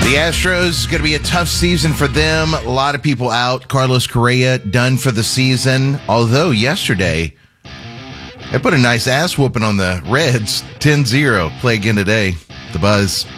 The Astros is going to be a tough season for them. A lot of people out. Carlos Correa done for the season. Although yesterday, they put a nice ass whooping on the Reds. 10-0. Play again today. The Buzz.